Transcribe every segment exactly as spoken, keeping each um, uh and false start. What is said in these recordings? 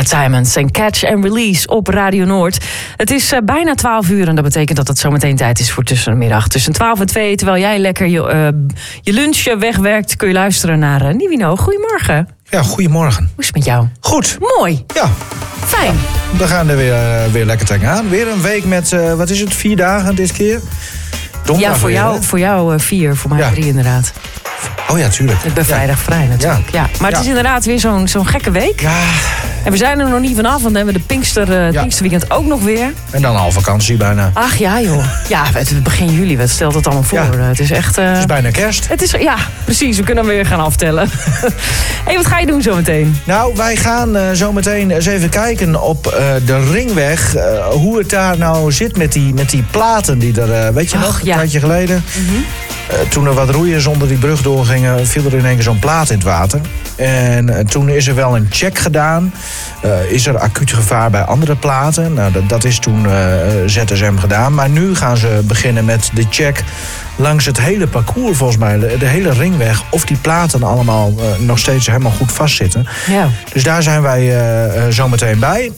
Matt Simons en Catch and Release op Radio Noord. Het is uh, bijna twaalf uur en dat betekent dat het zometeen tijd is voor tussen de middag. Tussen twaalf en twee, terwijl jij lekker je, uh, je lunch wegwerkt, kun je luisteren naar uh, Nivino. Goedemorgen. Ja, goedemorgen. Hoe is het met jou? Goed. Mooi. Ja. Fijn. Ja, we gaan er weer, uh, weer lekker tegenaan. Weer een week met, uh, wat is het, vier dagen dit keer? Donderdag ja, voor weer, jou, voor jou uh, vier, voor mij ja. drie inderdaad. Oh ja, tuurlijk. Ik ben vrijdag ja. vrij natuurlijk. Ja. Ja. Maar het ja. is inderdaad weer zo'n zo'n gekke week. Ja. En we zijn er nog niet vanaf, want dan hebben we de Pinkster, uh, ja. Pinksterweekend ook nog weer. En dan al vakantie bijna. Ach ja joh. Ja, het is begin juli, wat stelt het allemaal voor? Ja. Het is echt... Uh... Het is bijna kerst. Het is, ja, precies. We kunnen hem weer gaan aftellen. Hé, wat ga je doen zometeen? Nou, wij gaan uh, zometeen eens even kijken op uh, de Ringweg. Uh, hoe het daar nou zit met die, met die platen die er, uh, weet je Ach, nog, een ja. tijdje geleden. Mm-hmm. Uh, toen er wat roeiers onder die brug doorgingen, viel er in één keer zo'n plaat in het water. En uh, toen is er wel een check gedaan. Uh, is er acuut gevaar bij andere platen? Nou, dat, dat is toen uh, Z S M gedaan. Maar nu gaan ze beginnen met de check langs het hele parcours, volgens mij. De, de hele Ringweg. Of die platen allemaal uh, nog steeds helemaal goed vastzitten. Ja. Dus daar zijn wij uh, uh, zo meteen bij.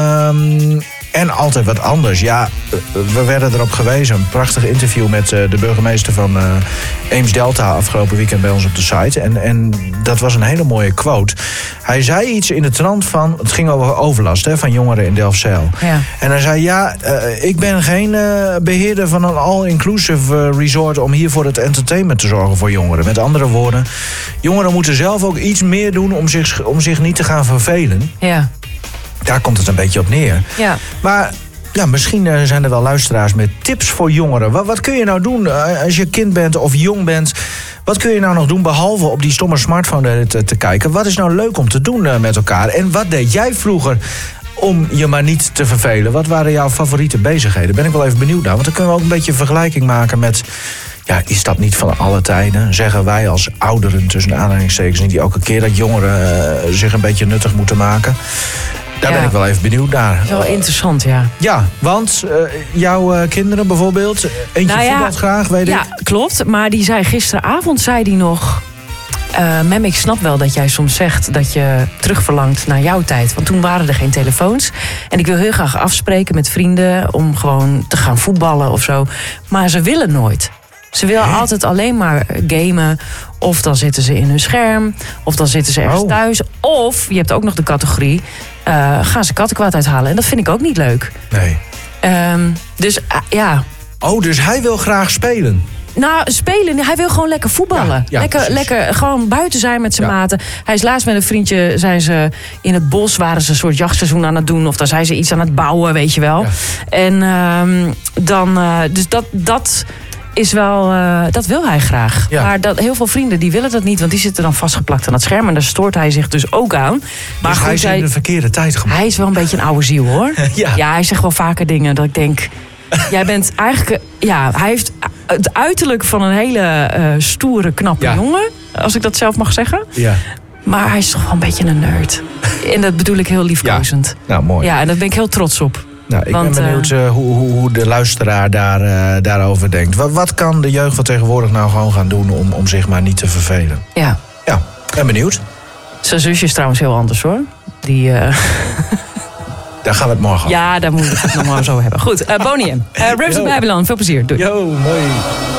Um, En altijd wat anders. Ja, we werden erop gewezen. Een prachtig interview met uh, de burgemeester van uh, Eems-Delta afgelopen weekend bij ons op de site. En, en dat was een hele mooie quote. Hij zei iets in de trant van... Het ging over overlast hè, van jongeren in Delfzijl. Ja. En hij zei, ja, uh, ik ben geen uh, beheerder van een all-inclusive uh, resort... om hier voor het entertainment te zorgen voor jongeren. Met andere woorden, jongeren moeten zelf ook iets meer doen... om zich, om zich niet te gaan vervelen. Ja. Daar komt het een beetje op neer. Ja. Maar ja, misschien uh, zijn er wel luisteraars met tips voor jongeren. Wat, wat kun je nou doen uh, als je kind bent of jong bent? Wat kun je nou nog doen behalve op die stomme smartphone te, te kijken? Wat is nou leuk om te doen uh, met elkaar? En wat deed jij vroeger om je maar niet te vervelen? Wat waren jouw favoriete bezigheden? Ben ik wel even benieuwd naar. Want dan kunnen we ook een beetje een vergelijking maken met... Ja, is dat niet van alle tijden? Zeggen wij als ouderen, tussen aanhalingstekens... niet elke keer dat jongeren uh, zich een beetje nuttig moeten maken... Daar ja. ben ik wel even benieuwd naar. Dat is wel interessant, ja. Ja, want uh, jouw uh, kinderen bijvoorbeeld... Eentje nou ja, voetbalt graag, weet ja, ik. Ja, klopt. Maar die zei gisteravond, zei die nog... Uh, Mem, ik snap wel dat jij soms zegt dat je terugverlangt naar jouw tijd. Want toen waren er geen telefoons. En ik wil heel graag afspreken met vrienden... om gewoon te gaan voetballen of zo. Maar ze willen nooit. Ze willen He? altijd alleen maar gamen. Of dan zitten ze in hun scherm. Of dan zitten ze ergens oh. thuis. Of, je hebt ook nog de categorie... Uh, gaan ze kattenkwaad uithalen. En dat vind ik ook niet leuk. Nee. Um, dus uh, ja. Oh, dus hij wil graag spelen? Nou, spelen. Hij wil gewoon lekker voetballen. Ja, ja, lekker, lekker gewoon buiten zijn met zijn ja. maten. Hij is laatst met een vriendje, zijn ze in het bos, waren ze een soort jachtseizoen aan het doen. Of dan zijn ze iets aan het bouwen, weet je wel. Ja. En um, dan, uh, dus dat... dat is wel, uh, dat wil hij graag. Ja. Maar dat, heel veel vrienden die willen dat niet, want die zitten dan vastgeplakt aan het scherm. En daar stoort hij zich dus ook aan. Maar dus goed, hij is in hij, de verkeerde tijd gemaakt. Hij is wel een beetje een oude ziel, hoor. ja. ja, hij zegt wel vaker dingen dat ik denk... Jij bent eigenlijk... Ja, hij heeft het uiterlijk van een hele uh, stoere, knappe ja. jongen. Als ik dat zelf mag zeggen. Ja. Maar hij is toch wel een beetje een nerd. En dat bedoel ik heel liefkozend. Ja. Nou, mooi. Ja, en daar ben ik heel trots op. Nou, ik Want, ben benieuwd uh, hoe, hoe, hoe de luisteraar daar, uh, daarover denkt. Wat, wat kan de jeugd van tegenwoordig nou gewoon gaan doen om, om zich maar niet te vervelen? Ja. Ja, ik ben benieuwd. Zijn zusje is trouwens heel anders, hoor. Die... Uh... Daar gaan we het morgen over. Ja, daar moeten we het nog maar zo hebben. Goed, uh, Boney M. Uh, Rivers of Babylon, veel plezier. Doei. Yo, mooi.